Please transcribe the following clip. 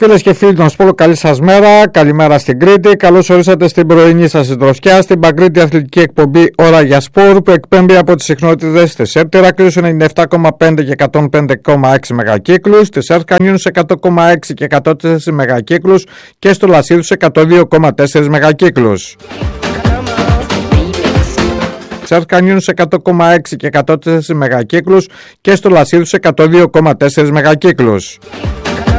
Φίλες και φίλοι των Σπόλου, καλή σας μέρα, καλημέρα στην Κρήτη. Καλώς ορίσατε στην πρωινή σας συντροφιά, στην Παγκρήτη αθλητική εκπομπή Ώρα για Σπορ, που εκπέμπει από τις συχνότητες της ΕΡΤ Ηράκλειου 97,5 και 105,6 μεγακύκλους, της ΕΡΤ Κανιούνους 100,6 και 104 μεγακύκλους και στο Λασίδους 102,4 μεγακύκλους. ΕΡΤ Κανιούνους 100,6 και 104 μεγακύκλους και στο Λασίδους 102,4 μεγακύκλους.